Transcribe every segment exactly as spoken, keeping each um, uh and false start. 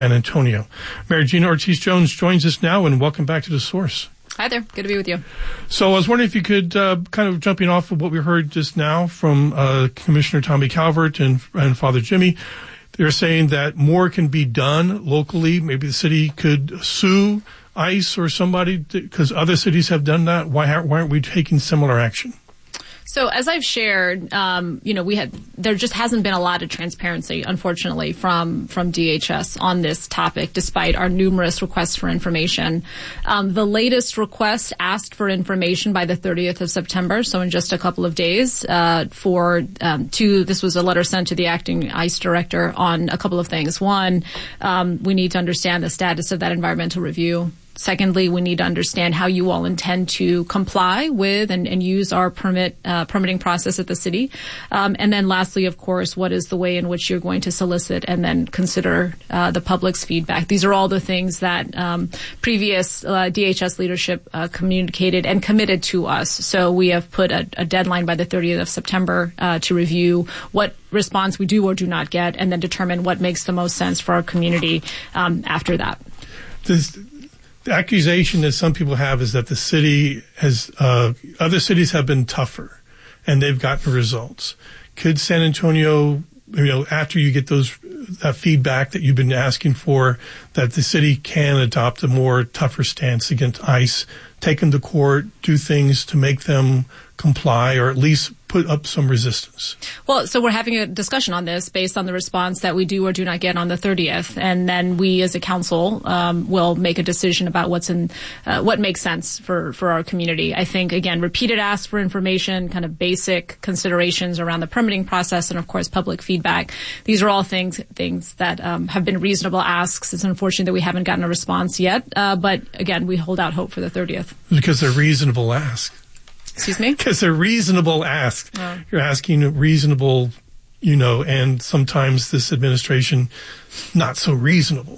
San Antonio. Mayor Gina Ortiz-Jones joins us now, and welcome back to The Source. Hi there. Good to be with you. So I was wondering if you could, uh, kind of jumping off of what we heard just now from uh, Commissioner Tommy Calvert and, and Father Jimmy, they're saying that more can be done locally. Maybe the city could sue ICE or somebody because other cities have done that. Why, why aren't we taking similar action? So as I've shared, um, you know, we had there just hasn't been a lot of transparency, unfortunately, from from D H S on this topic, despite our numerous requests for information. Um, the latest request asked for information by the thirtieth of September, so in just a couple of days. Uh, for um, two, this was a letter sent to the acting ICE director on a couple of things. One, um, we need to understand the status of that environmental review. Secondly, we need to understand how you all intend to comply with and, and use our permit uh, permitting process at the city. Um, and then lastly, of course, what is the way in which you're going to solicit and then consider uh, the public's feedback? These are all the things that um, previous uh, D H S leadership uh, communicated and committed to us. So we have put a, a deadline by the thirtieth of September uh, to review what response we do or do not get and then determine what makes the most sense for our community um, after that. Does The accusation that some people have is that the city has, uh, other cities have been tougher and they've gotten results. Could San Antonio, you know, after you get those, that feedback that you've been asking for, that the city can adopt a more tougher stance against ICE, take them to court, do things to make them comply or at least put up some resistance? Well, so we're having a discussion on this based on the response that we do or do not get on the thirtieth, and then we as a council um, will make a decision about what's in uh, what makes sense for for our community. I think, again, repeated asks for information, kind of basic considerations around the permitting process, and of course public feedback. These are all things things that um, have been reasonable asks. It's unfortunate that we haven't gotten a response yet, uh, but again, we hold out hope for the thirtieth. Because they're reasonable asks. Excuse me? Because they're reasonable asks. Oh. You're asking reasonable, you know, and sometimes this administration not so reasonable.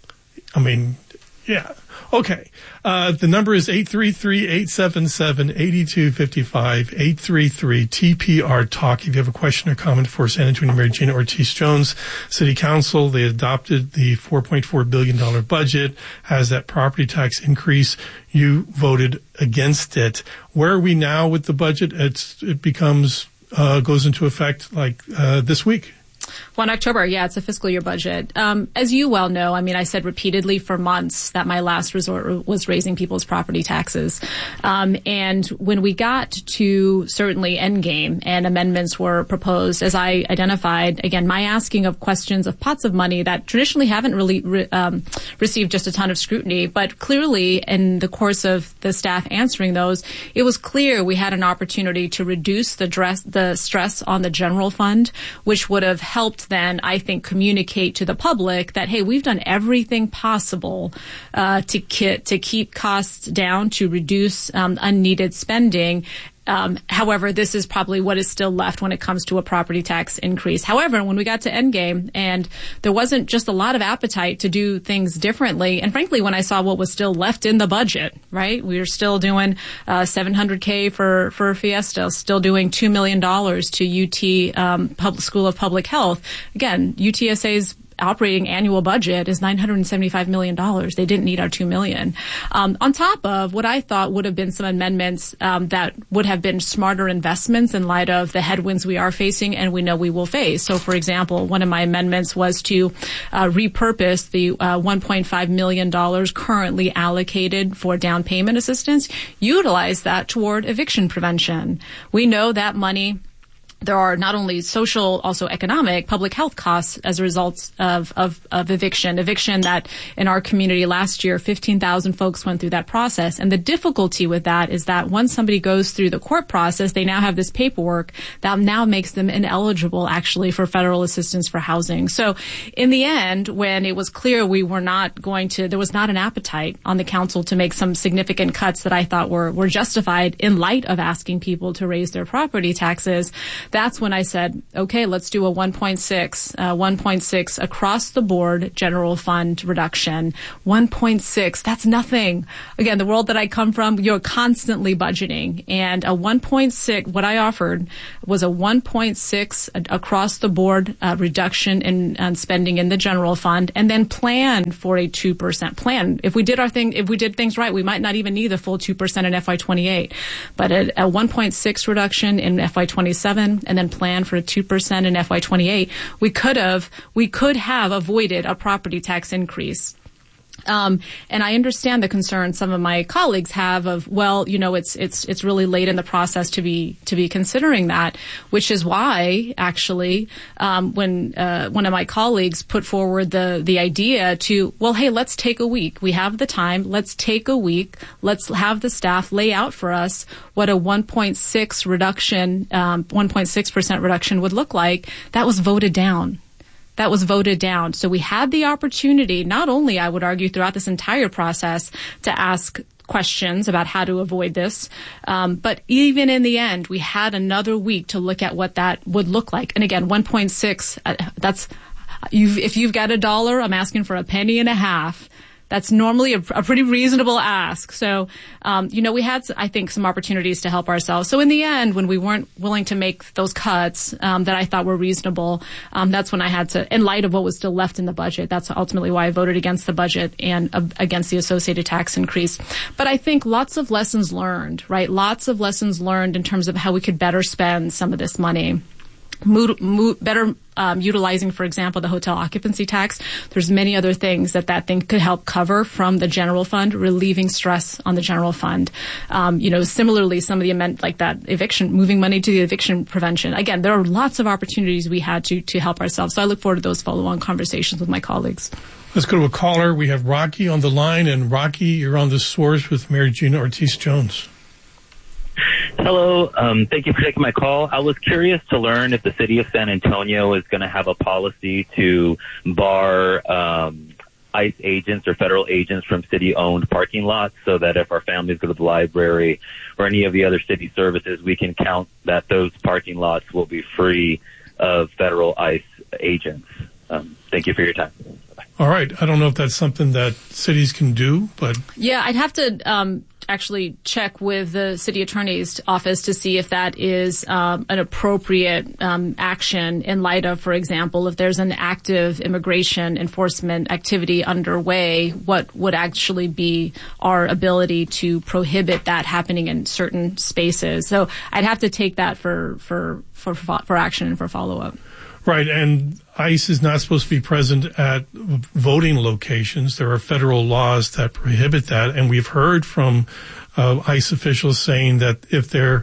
I mean, yeah. Okay. Uh, the number is eight three three, eight seven seven, eight two five five, eight three three T P R Talk. If you have a question or comment for San Antonio Mayor Gina Ortiz-Jones, City Council, they adopted the four point four billion dollars budget, has that property tax increase. You voted against it. Where are we now with the budget? It's, it becomes, uh, goes into effect like, uh, this week. Well, in October, yeah, it's a fiscal year budget. Um, as you well know, I mean, I said repeatedly for months that my last resort was raising people's property taxes. Um, and when we got to certainly endgame and amendments were proposed, as I identified, again, my asking of questions of pots of money that traditionally haven't really re- um, received just a ton of scrutiny, but clearly in the course of the staff answering those, it was clear we had an opportunity to reduce the, dress, the stress on the general fund, which would have helped then, I think, communicate to the public that, hey, we've done everything possible uh, to, ki- to keep costs down, to reduce um, unneeded spending. Um, however, this is probably what is still left when it comes to a property tax increase. However, when we got to endgame and there wasn't just a lot of appetite to do things differently, and frankly, when I saw what was still left in the budget, right, we were still doing uh, seven hundred K for for Fiesta, still doing two million dollars to U T um, Public School of Public Health. Again, U T S A's operating annual budget is nine hundred seventy-five million dollars. They didn't need our two million dollars. Um, on top of what I thought would have been some amendments um, that would have been smarter investments in light of the headwinds we are facing and we know we will face. So, for example, one of my amendments was to uh, repurpose the uh, one point five million dollars currently allocated for down payment assistance, utilize that toward eviction prevention. We know that money there are not only social, also economic, public health costs as a result of, of, of eviction. Eviction that in our community last year, fifteen thousand folks went through that process. And the difficulty with that is that once somebody goes through the court process, they now have this paperwork that now makes them ineligible actually for federal assistance for housing. So in the end, when it was clear we were not going to, there was not an appetite on the council to make some significant cuts that I thought were, were justified in light of asking people to raise their property taxes, that's when I said, okay, let's do a one point six, uh, one point six across the board general fund reduction. one point six, that's nothing. Again, the world that I come from, you're constantly budgeting. And a one point six, what I offered was a one point six across the board uh, reduction in, in spending in the general fund, and then plan for a two percent plan. If we did our thing, if we did things right, we might not even need the full two percent in F Y twenty-eight. But a, a one point six reduction in F Y twenty-seven and then plan for a two percent in F Y twenty-eight, we could have, we could have avoided a property tax increase. Um, and I understand the concern some of my colleagues have of, well, you know, it's, it's, it's really late in the process to be, to be considering that, which is why actually, um, when, uh, one of my colleagues put forward the, the idea to, well, hey, let's take a week. We have the time. Let's take a week. Let's have the staff lay out for us what a one point six reduction, um, one point six percent reduction would look like. That was voted down. That was voted down. So we had the opportunity, not only, I would argue, throughout this entire process, to ask questions about how to avoid this, um, but even in the end, we had another week to look at what that would look like. And again, one point six, uh, that's, you've, if you've got a dollar, I'm asking for a penny and a half. That's normally a, a pretty reasonable ask. So, um, you know, we had, I think, some opportunities to help ourselves. So in the end, when we weren't willing to make those cuts um, that I thought were reasonable, um, that's when I had to, in light of what was still left in the budget, that's ultimately why I voted against the budget and uh, against the associated tax increase. But I think lots of lessons learned, right? Lots of lessons learned in terms of how we could better spend some of this money. Mood, mood, better um, utilizing, for example, the hotel occupancy tax. There's many other things that that thing could help cover from the general fund, relieving stress on the general fund. Um, you know, similarly, some of the amend like that eviction, moving money to the eviction prevention. Again, there are lots of opportunities we had to to help ourselves. So I look forward to those follow-on conversations with my colleagues. Let's go to a caller. We have Rocky on the line, and Rocky, you're on The Source with Mary Gina Ortiz-Jones. Hello. Um, thank you for taking my call. I was curious to learn if the city of San Antonio is going to have a policy to bar um, ICE agents or federal agents from city-owned parking lots, so that if our families go to the library or any of the other city services, we can count that those parking lots will be free of federal ICE agents. Um, thank you for your time. Bye. All right. I don't know if that's something that cities can do, but... Yeah, I'd have to... Um actually check with the city attorney's office to see if that is um, an appropriate um, action in light of, for example, if there's an active immigration enforcement activity underway, what would actually be our ability to prohibit that happening in certain spaces. So I'd have to take that for for for, for action and for follow-up. Right, and ICE is not supposed to be present at voting locations. There are federal laws that prohibit that, and we've heard from uh, ICE officials saying that if they're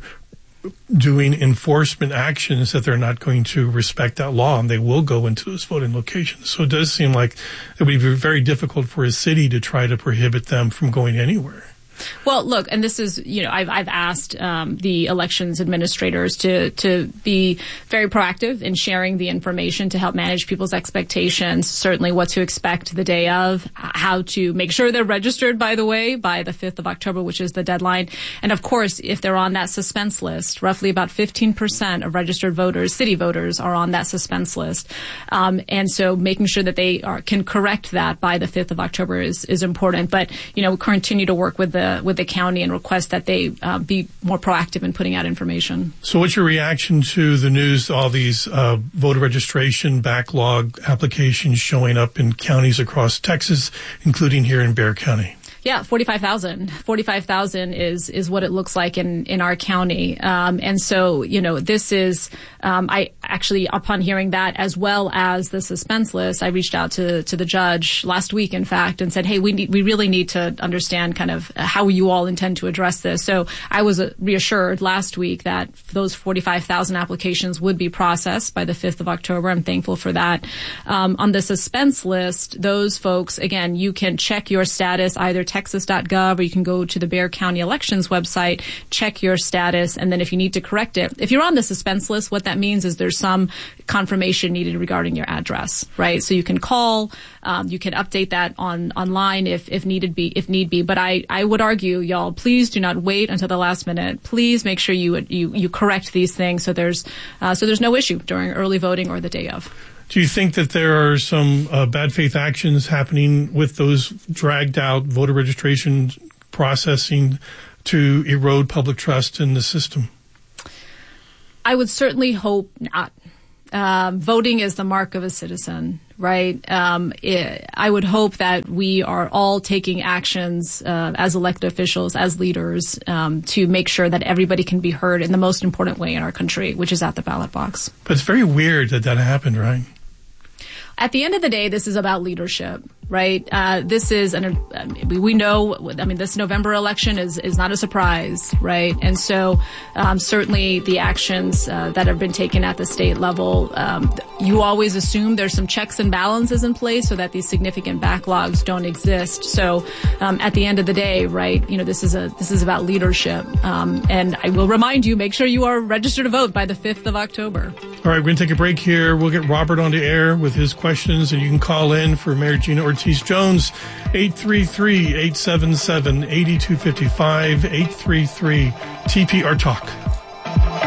doing enforcement actions, that they're not going to respect that law, and they will go into those voting locations. So it does seem like it would be very difficult for a city to try to prohibit them from going anywhere. Well, look, and this is, you know, I've, I've asked um, the elections administrators to, to be very proactive in sharing the information to help manage people's expectations, certainly what to expect the day of, how to make sure they're registered, by the way, by the fifth of October, which is the deadline. And of course, if they're on that suspense list, roughly about fifteen percent of registered voters, city voters, are on that suspense list. Um, and so making sure that they are, can correct that by the fifth of October is, is important. But, you know, we continue to work with the with the county and request that they uh, be more proactive in putting out information. So what's your reaction to the news, all these uh, voter registration backlog applications showing up in counties across Texas, including here in Bexar County? Yeah, forty-five thousand. forty-five thousand is, is what it looks like in, in our county. Um, and so, you know, this is, um, I actually, upon hearing that, as well as the suspense list, I reached out to, to the judge last week, in fact, and said, hey, we need, we really need to understand kind of how you all intend to address this. So I was reassured last week that those forty-five thousand applications would be processed by the fifth of October. I'm thankful for that. Um, on the suspense list, those folks, again, you can check your status either texas dot gov, or you can go to the Bexar County Elections website, check your status, and then if you need to correct it, if you're on the suspense list, what that means is there's some confirmation needed regarding your address, right? So you can call, um, you can update that on online if if needed be if need be. But I I would argue, y'all, please do not wait until the last minute. Please make sure you you you correct these things so there's uh, so there's no issue during early voting or the day of. Do you think that there are some uh, bad faith actions happening with those dragged out voter registration processing to erode public trust in the system? I would certainly hope not. Um, voting is the mark of a citizen, right? Um, it, I would hope that we are all taking actions uh, as elected officials, as leaders, um, to make sure that everybody can be heard in the most important way in our country, which is at the ballot box. But it's very weird that that happened, right? At the end of the day, this is about leadership, right? Uh, this is, an, uh, we know, I mean, this November election is, is not a surprise, right? And so, um, certainly the actions, uh, that have been taken at the state level, um, you always assume there's some checks and balances in place so that these significant backlogs don't exist. So, um, at the end of the day, right, you know, this is a, this is about leadership. Um, and I will remind you, make sure you are registered to vote by the fifth of October. All right, we're going to take a break here. We'll get Robert on the air with his questions, and you can call in for Mayor Gina Ortiz-Jones, eight three three, eight seven seven, eight two five five, eight three three T P R Talk.